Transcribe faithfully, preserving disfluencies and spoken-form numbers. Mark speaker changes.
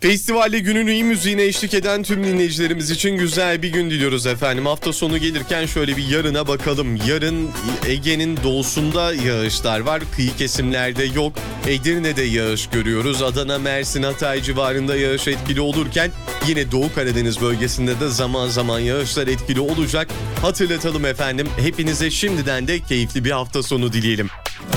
Speaker 1: Festivalde günün iyi müziğine eşlik eden tüm dinleyicilerimiz için güzel bir gün diliyoruz efendim. Hafta sonu gelirken şöyle bir yarına bakalım. Yarın Ege'nin doğusunda yağışlar var. Kıyı kesimlerde yok. Edirne'de yağış görüyoruz. Adana, Mersin, Hatay civarında yağış etkili olurken yine Doğu Karadeniz bölgesinde de zaman zaman yağışlar etkili olacak. Hatırlatalım efendim. Hepinize şimdiden de keyifli bir hafta sonu dileyelim.